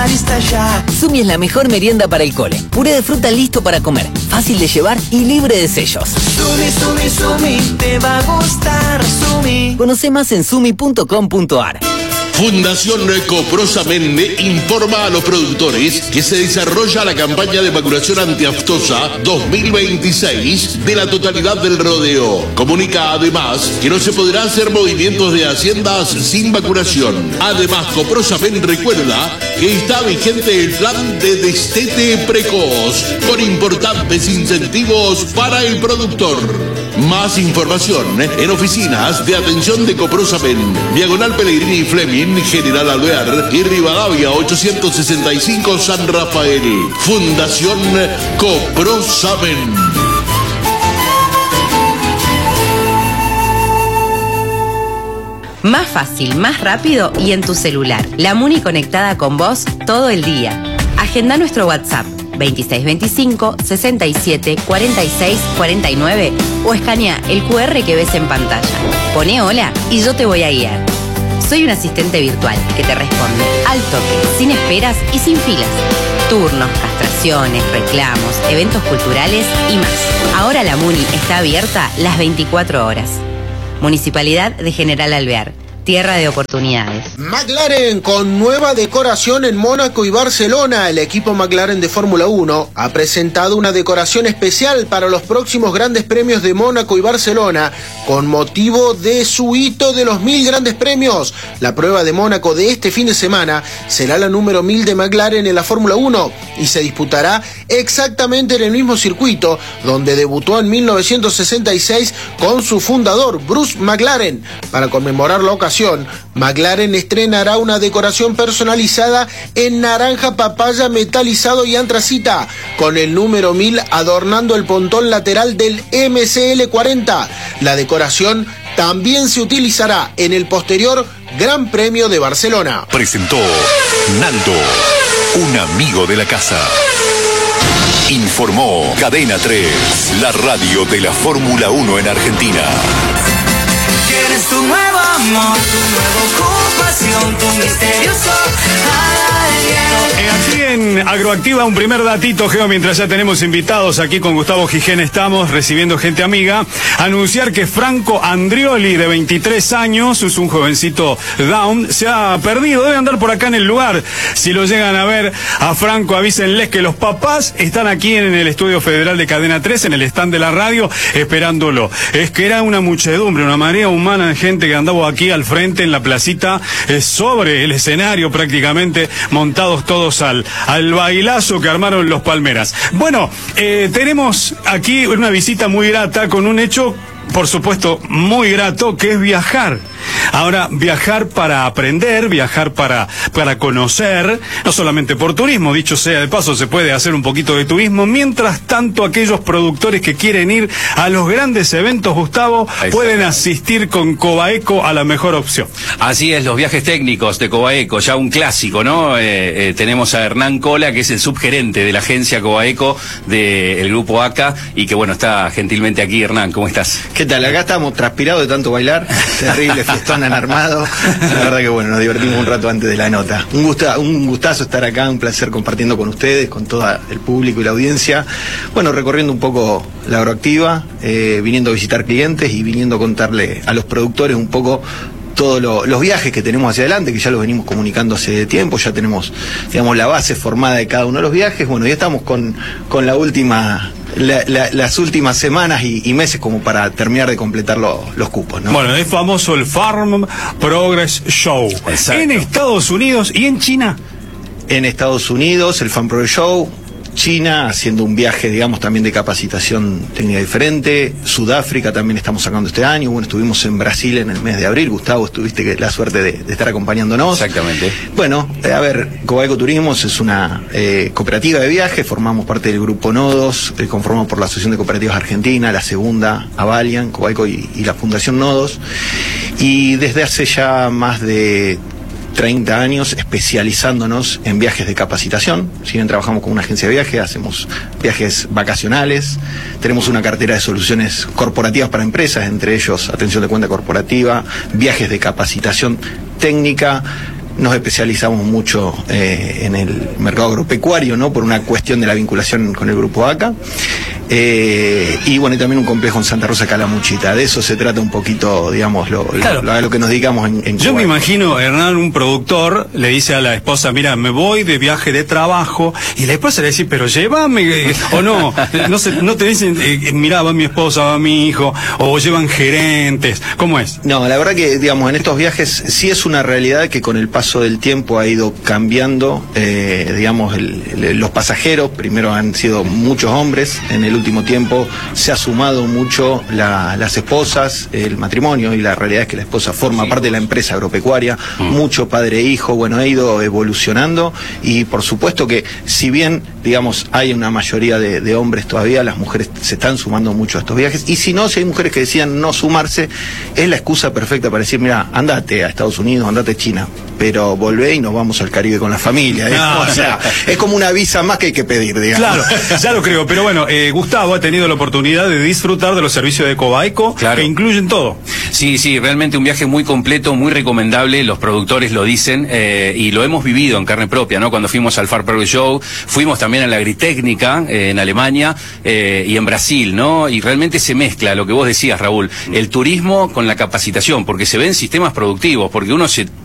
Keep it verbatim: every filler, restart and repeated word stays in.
lista ya. Sumi es la mejor merienda para el cole. Puré de fruta listo para comer, fácil de llevar y libre de sellos. Sumi, Sumi, Sumi, te va a gustar, Sumi. Conoce más en sumi punto com punto ar. Fundación Coprosamente informa a los productores que se desarrolla la campaña de vacunación antiaftosa dos mil veintiséis de la totalidad del rodeo. Comunica además que no se podrá hacer movimientos de haciendas sin vacunación. Además, Coprosamente recuerda que está vigente el plan de destete precoz con importantes incentivos para el productor. Más información en oficinas de atención de Coprosamente, Diagonal Pellegrini y Fleming, General Alvear y Rivadavia ochocientos sesenta y cinco San Rafael. Fundación Coprosamente. Más fácil, más rápido y en tu celular. La Muni conectada con vos todo el día. Agenda nuestro WhatsApp veintiséis veinticinco, sesenta y siete, cuarenta y seis, cuarenta y nueve o escanea el cu erre que ves en pantalla. Poné hola y yo te voy a guiar. Soy un asistente virtual que te responde al toque, sin esperas y sin filas. Turnos, castraciones, reclamos, eventos culturales y más. Ahora la Muni está abierta las veinticuatro horas. Municipalidad de General Alvear. Tierra de oportunidades. McLaren con nueva decoración en Mónaco y Barcelona. El equipo McLaren de Fórmula uno ha presentado una decoración especial para los próximos grandes premios de Mónaco y Barcelona con motivo de su hito de los mil grandes premios. La prueba de Mónaco de este fin de semana será la número mil de McLaren en la Fórmula uno y se disputará exactamente en el mismo circuito donde debutó en mil novecientos sesenta y seis con su fundador Bruce McLaren. Para conmemorar la ocasión, McLaren estrenará una decoración personalizada en naranja papaya metalizado y antracita, con el número mil adornando el pontón lateral del eme ce ele cuarenta. La decoración también se utilizará en el posterior Gran Premio de Barcelona. Presentó Naldo, un amigo de la casa. Informó Cadena tres, la radio de la Fórmula uno en Argentina. ¿Quieres tu nuevo amor, tu nueva ocupación, tu misterioso alguien? Eh, aquí en Agroactiva un primer datito, Geo, mientras ya tenemos invitados aquí con Gustavo Gijén, estamos recibiendo gente amiga. Anunciar que Franco Andrioli, de veintitrés años, es un jovencito down, se ha perdido, debe andar por acá en el lugar. Si lo llegan a ver a Franco, avísenles que los papás están aquí en el estudio federal de Cadena tres, en el stand de la radio, esperándolo. Es que era una muchedumbre, una marea humana de gente que andaba aquí al frente en la placita, eh, sobre el escenario prácticamente, montados todos al, al bailazo que armaron los Palmeras. Bueno, eh, tenemos aquí una visita muy grata con un hecho, por supuesto, muy grato, que es viajar. Ahora, viajar para aprender, viajar para, para conocer, no solamente por turismo, dicho sea de paso, se puede hacer un poquito de turismo. Mientras tanto, aquellos productores que quieren ir a los grandes eventos, Gustavo, pueden asistir con Cobaeco a la mejor opción. Así es, los viajes técnicos de Cobaeco, ya un clásico, ¿no? Eh, eh, tenemos a Hernán Cola, que es el subgerente de la agencia Cobaeco del grupo A C A, y que, bueno, está gentilmente aquí. Hernán, ¿cómo estás? ¿Qué tal? Acá estamos transpirados de tanto bailar, terrible fiestón han armado. La verdad que bueno, nos divertimos un rato antes de la nota. Un, gusta, un gustazo estar acá, un placer compartiendo con ustedes, con todo el público y la audiencia. Bueno, recorriendo un poco la Agroactiva, eh, viniendo a visitar clientes y viniendo a contarle a los productores un poco todos lo, los viajes que tenemos hacia adelante, que ya los venimos comunicando hace tiempo, ya tenemos, digamos, la base formada de cada uno de los viajes. Bueno, ya estamos con, con la última... La, la, las últimas semanas y, y meses como para terminar de completar lo, los cupos, ¿no? Bueno, es famoso el Farm Progress Show. Exacto. En Estados Unidos y en China. En Estados Unidos, el Farm Progress Show. China, haciendo un viaje, digamos, también de capacitación técnica diferente. Sudáfrica también estamos sacando este año. Bueno, estuvimos en Brasil en el mes de abril. Gustavo, estuviste la suerte de, de estar acompañándonos. Exactamente. Bueno, eh, a ver, Cobaeco Turismos es una eh, cooperativa de viaje. Formamos parte del grupo Nodos, eh, conformado por la Asociación de Cooperativas Argentina, la segunda, Avalian, Cobaeco y, y la Fundación Nodos. Y desde hace ya más de treinta años especializándonos en viajes de capacitación. Si bien trabajamos con una agencia de viaje, hacemos viajes vacacionales, tenemos una cartera de soluciones corporativas para empresas, entre ellos atención de cuenta corporativa, viajes de capacitación técnica, nos especializamos mucho eh, en el mercado agropecuario, ¿no? Por una cuestión de la vinculación con el grupo ACA. Eh, y bueno, y también un complejo en Santa Rosa Calamuchita. De eso se trata un poquito, digamos, lo, claro. lo, lo que nos dedicamos en, en Yo me imagino, Hernán, un productor le dice a la esposa, mira, me voy de viaje de trabajo, y la esposa le dice, pero llévame, o no, no, se, no te dicen, eh, mira, va mi esposa, va mi hijo, o llevan gerentes, ¿cómo es? No, la verdad que, digamos, en estos viajes sí es una realidad que con el paso del tiempo ha ido cambiando, eh, digamos, el, el, los pasajeros, primero han sido muchos hombres, en el último tiempo se ha sumado mucho la, las esposas, el matrimonio, y la realidad es que la esposa forma sí. parte de la empresa agropecuaria, mm. mucho padre e hijo, bueno, ha ido evolucionando, y por supuesto que si bien, digamos, hay una mayoría de, de hombres todavía, las mujeres se están sumando mucho a estos viajes, y si no, si hay mujeres que decían no sumarse, es la excusa perfecta para decir, mira, andate a Estados Unidos, andate a China, pero volvé y nos vamos al Caribe con la familia, ¿eh? No, o sea, es como una visa más que hay que pedir, digamos. Claro, ya lo creo, pero bueno, eh, Gustavo ha tenido la oportunidad de disfrutar de los servicios de Cobaeco, claro. que incluyen todo. Sí, sí, realmente un viaje muy completo, muy recomendable, los productores lo dicen, eh, y lo hemos vivido en carne propia, ¿no? Cuando fuimos al Far Progress Show, fuimos también a la Agritécnica, eh, en Alemania, eh, y en Brasil, ¿no? Y realmente se mezcla lo que vos decías, Raúl, el turismo con la capacitación, porque se ven sistemas productivos, porque uno se